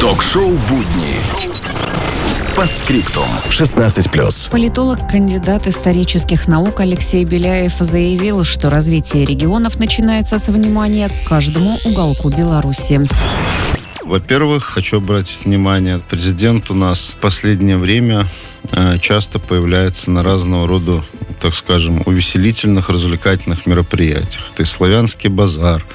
Ток-шоу «Будни». По скриптум. 16+. Политолог, кандидат исторических наук Алексей Беляев заявил, что развитие регионов начинается с внимания к каждому уголку Беларуси. Во-первых, хочу обратить внимание, президент у нас в последнее время часто появляется на разного рода, так скажем, увеселительных, развлекательных мероприятиях. Это и Славянский базар,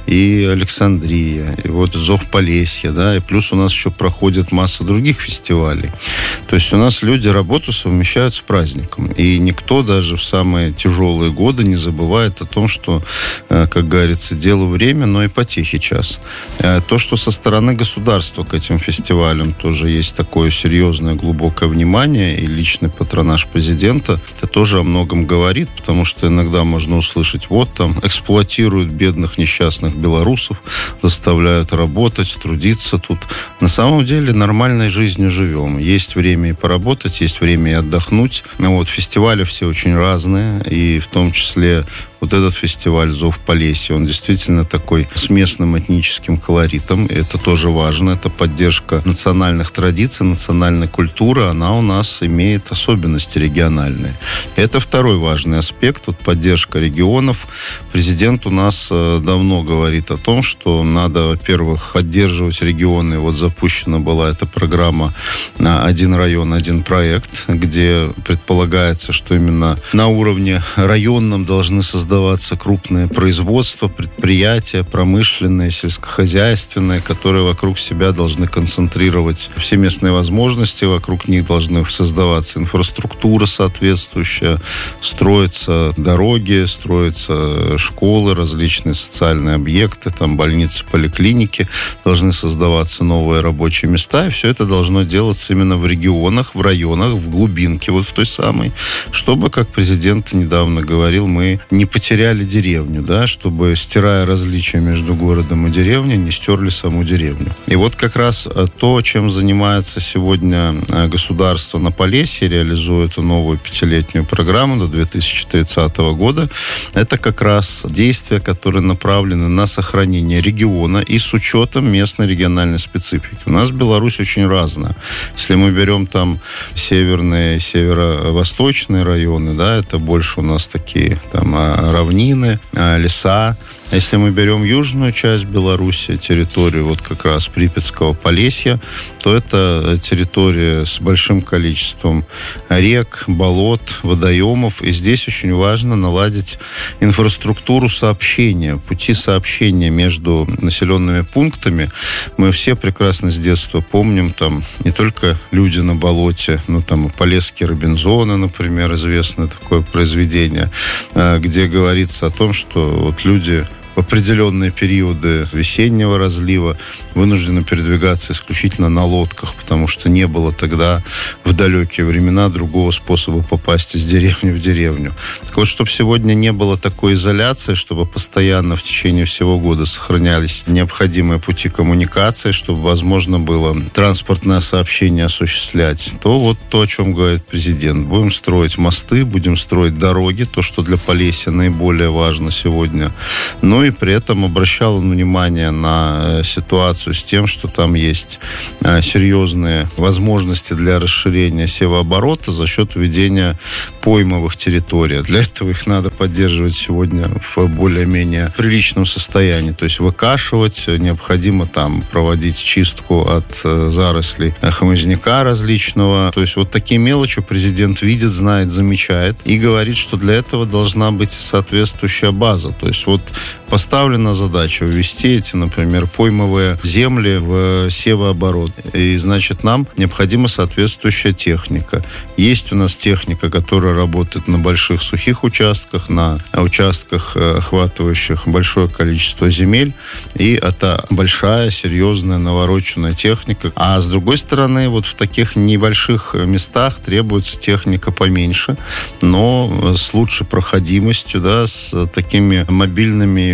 и Александрия, и вот Зов Полесья, да, и плюс у нас еще проходит масса других фестивалей. То есть у нас люди работу совмещают с праздником. И никто даже в самые тяжелые годы не забывает о том, что, как говорится, делу время, но и потехи час. То, что со стороны государства к этим фестивалям тоже есть такое серьезное, глубокое внимание, и личный патронаж президента, это тоже о многом говорит, потому что иногда можно услышать, вот там эксплуатируют бедных несчастных белорусов, заставляют работать, трудиться тут. На самом деле нормальной жизнью живем. Есть время и поработать, есть время и отдохнуть. Вот, фестивали все очень разные, и в том числе вот этот фестиваль «Зов Полесья», он действительно такой с местным этническим колоритом. И это тоже важно. Это поддержка национальных традиций, национальной культуры. Она у нас имеет особенности региональные. Это второй важный аспект. Вот поддержка регионов. Президент у нас давно говорит о том, что надо, во-первых, поддерживать регионы. Вот запущена была эта программа «Один район, один проект», где предполагается, что именно на уровне районном должны создаваться крупные производства, предприятия, промышленные, сельскохозяйственные, которые вокруг себя должны концентрировать все местные возможности, вокруг них должны создаваться инфраструктура соответствующая, строятся дороги, строятся школы, различные социальные объекты, там больницы, поликлиники, должны создаваться новые рабочие места, и все это должно делаться именно в регионах, в районах, в глубинке, вот в той самой, чтобы, как президент недавно говорил, мы не потеряли деревню, да, чтобы, стирая различия между городом и деревней, не стерли саму деревню. И вот как раз то, чем занимается сегодня государство на Полесье, реализуя эту новую 5-летнюю программу до 2030 года, это как раз действия, которые направлены на сохранение региона и с учетом местной региональной специфики. У нас Беларусь очень разная. Если мы берем там северные, северо-восточные районы, да, это больше у нас такие там равнины, леса. Если мы берем южную часть Беларуси, территорию вот как раз Припятского Полесья, то это территория с большим количеством рек, болот, водоемов. И здесь очень важно наладить инфраструктуру сообщения, пути сообщения между населенными пунктами. Мы все прекрасно с детства помним, там не только «Люди на болоте», но там и «Полесские Робинзоны», например, известное такое произведение, где говорится о том, что вот люди в определенные периоды весеннего разлива вынуждены передвигаться исключительно на лодках, потому что не было тогда в далекие времена другого способа попасть из деревни в деревню. Так вот, чтобы сегодня не было такой изоляции, чтобы постоянно в течение всего года сохранялись необходимые пути коммуникации, чтобы возможно было транспортное сообщение осуществлять, то вот то, о чем говорит президент. Будем строить мосты, будем строить дороги, то, что для Полесья наиболее важно сегодня. Но и при этом обращал внимание на ситуацию с тем, что там есть серьезные возможности для расширения севооборота за счет введения поймовых территорий. Для этого их надо поддерживать сегодня в более-менее приличном состоянии. То есть выкашивать, необходимо там проводить чистку от зарослей хмызняка различного. То есть вот такие мелочи президент видит, знает, замечает и говорит, что для этого должна быть соответствующая база. То есть вот поставлена задача ввести эти, например, поймовые земли в севооборот. И, значит, нам необходима соответствующая техника. Есть у нас техника, которая работает на больших сухих участках, на участках, охватывающих большое количество земель. И это большая, серьезная, навороченная техника. А с другой стороны, вот в таких небольших местах требуется техника поменьше, но с лучшей проходимостью, да, с такими мобильными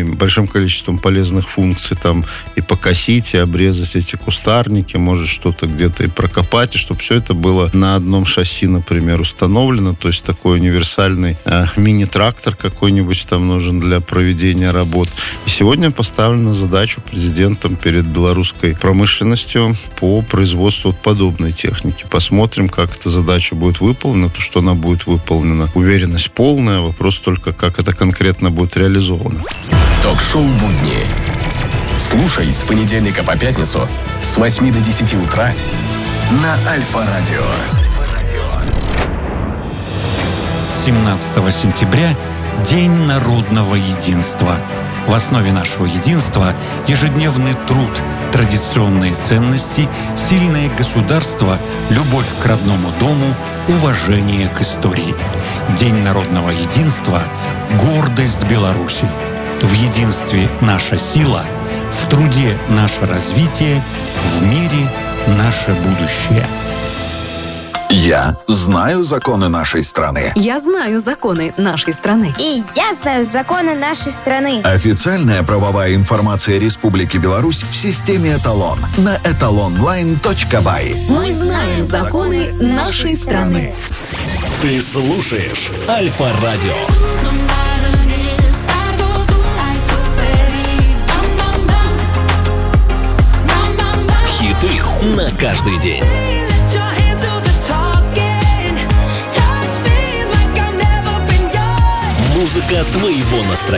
большим количеством полезных функций, там и покосить, и обрезать эти кустарники, может что-то где-то и прокопать, и чтобы все это было на одном шасси, например, установлено, то есть такой универсальный мини-трактор какой-нибудь там нужен для проведения работ. И сегодня поставлена задача президентом перед белорусской промышленностью по производству подобной техники. Посмотрим, как эта задача будет выполнена, то, что она будет выполнена. Уверенность полная, вопрос только, как это конкретно будет реализовано. Ток-шоу «Будни». Слушай с понедельника по пятницу с 8 до 10 утра на Альфа-радио. 17 сентября – День народного единства. В основе нашего единства – ежедневный труд, традиционные ценности, сильное государство, любовь к родному дому, уважение к истории. День народного единства – гордость Беларуси. В единстве наша сила, в труде наше развитие, в мире наше будущее. Я знаю законы нашей страны. Я знаю законы нашей страны. И я знаю законы нашей страны. Официальная правовая информация Республики Беларусь в системе «Эталон» на etalonline.by. Мы знаем законы нашей страны. Ты слушаешь Альфа-радио. Хиты на каждый день. Музыка твоего настроения.